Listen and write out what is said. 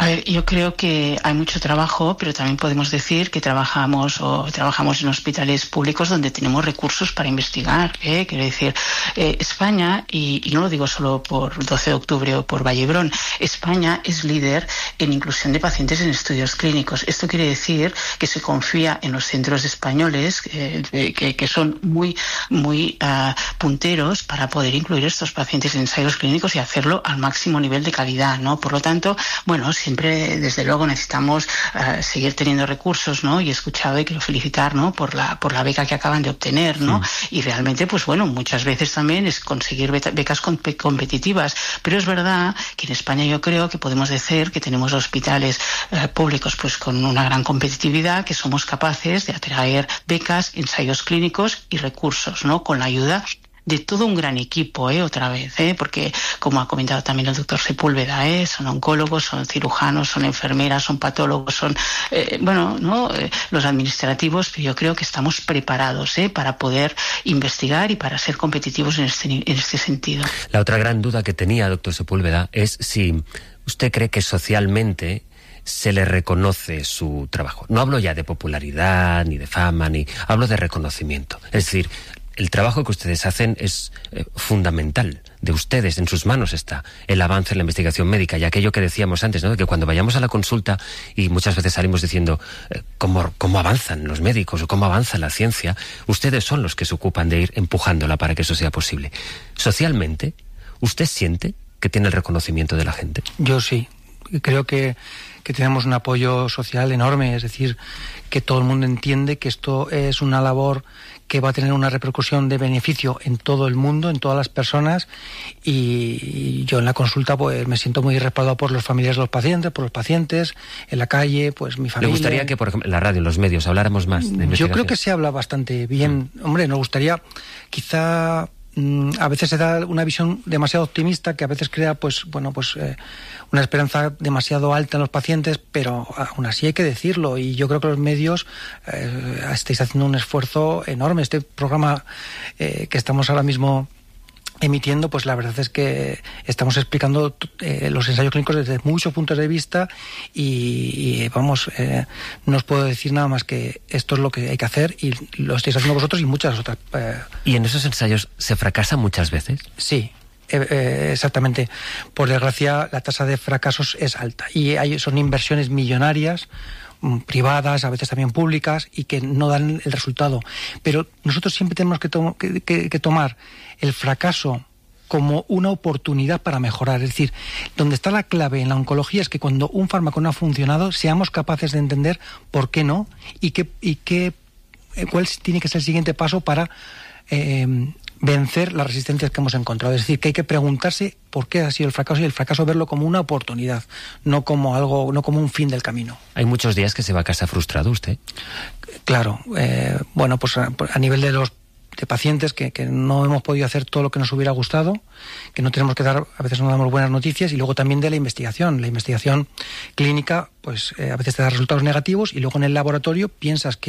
A ver, yo creo que hay mucho trabajo, pero también podemos decir que trabajamos en hospitales públicos donde tenemos recursos para investigar. Quiero decir, España, y no lo digo solo por 12 de octubre o por Vallebrón, España es líder en inclusión de pacientes en estudios clínicos. Esto quiere decir que se confía en los centros españoles, que son muy punteros para poder incluir estos pacientes en ensayos clínicos y hacerlo al máximo nivel de calidad, ¿no? Por lo tanto, bueno, siempre, desde luego, necesitamos seguir teniendo recursos, ¿no? Y he escuchado y quiero felicitar, ¿no? por la beca que acaban de obtener, ¿no? Y realmente, pues bueno, muchas veces también es conseguir becas competitivas. Pero es verdad que en España yo creo que podemos decir que tenemos hospitales públicos pues con una gran competitividad, que somos capaces de atraer becas, ensayos clínicos y recursos, ¿no? Con la ayuda de todo un gran equipo, otra vez, porque como ha comentado también el doctor Sepúlveda, son oncólogos, son cirujanos, son enfermeras, son patólogos, son, los administrativos, pero yo creo que estamos preparados, para poder investigar y para ser competitivos en este sentido. La otra gran duda que tenía, doctor Sepúlveda, es si usted cree que socialmente se le reconoce su trabajo. No hablo ya de popularidad, ni de fama, hablo de reconocimiento. Es decir, el trabajo que ustedes hacen es fundamental. De ustedes, en sus manos está el avance en la investigación médica. Y aquello que decíamos antes, ¿no? De que cuando vayamos a la consulta y muchas veces salimos diciendo cómo avanzan los médicos o cómo avanza la ciencia, ustedes son los que se ocupan de ir empujándola para que eso sea posible. Socialmente, ¿usted siente que tiene el reconocimiento de la gente? Yo sí. Creo que tenemos un apoyo social enorme. Es decir, que todo el mundo entiende que esto es una labor que va a tener una repercusión de beneficio en todo el mundo, en todas las personas, y yo en la consulta pues me siento muy respaldado por los familiares de los pacientes, por los pacientes, en la calle, pues mi familia. ¿Le gustaría que, por ejemplo, en la radio, en los medios, habláramos más de investigación? Yo creo que se habla bastante bien. Hombre, nos gustaría, quizá a veces se da una visión demasiado optimista que a veces crea una esperanza demasiado alta en los pacientes, pero aún así hay que decirlo, y yo creo que los medios estáis haciendo un esfuerzo enorme. Este programa que estamos ahora mismo emitiendo, pues la verdad es que estamos explicando los ensayos clínicos desde muchos puntos de vista y no os puedo decir nada más que esto es lo que hay que hacer y lo estáis haciendo vosotros y muchas otras. ¿Y en esos ensayos se fracasa muchas veces? Sí. Exactamente. Por desgracia, la tasa de fracasos es alta y son inversiones millonarias, privadas, a veces también públicas, y que no dan el resultado. Pero nosotros siempre tenemos que tomar el fracaso como una oportunidad para mejorar. Es decir, donde está la clave en la oncología es que cuando un fármaco no ha funcionado, seamos capaces de entender por qué no y cuál tiene que ser el siguiente paso para vencer las resistencias que hemos encontrado. Es decir, que hay que preguntarse por qué ha sido el fracaso y el fracaso verlo como una oportunidad, no como un fin del camino. ¿Hay muchos días que se va a casa frustrado usted? Claro. Pues a nivel de pacientes que no hemos podido hacer todo lo que nos hubiera gustado, que no tenemos que dar, a veces no damos buenas noticias, y luego también de la investigación. La investigación clínica, pues a veces te da resultados negativos y luego en el laboratorio piensas que